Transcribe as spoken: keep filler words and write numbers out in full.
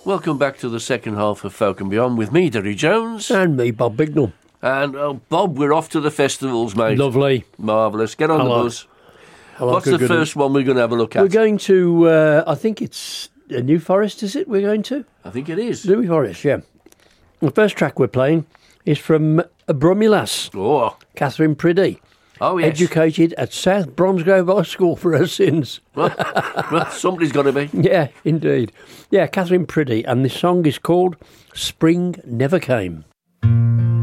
Welcome back to the second half of Folk and Beyond with me, Derry Jones. And me, Bob Bignell. And, oh, Bob, we're off to the festivals, mate. Lovely. Marvellous. Get on Hello. the bus. Hello, What's good, the good. first one we're going to have a look at? We're going to, uh, I think it's a New Forest, is it? We're going to? I think it is. New Forest, yeah. The first track we're playing is from Brummelass, Oh, Catherine Priddy. oh yes. Educated at South Bromsgrove High School for her sins. well, well, somebody's got to be. Yeah, indeed. Yeah, Catherine Priddy, and this song is called Spring Never Came.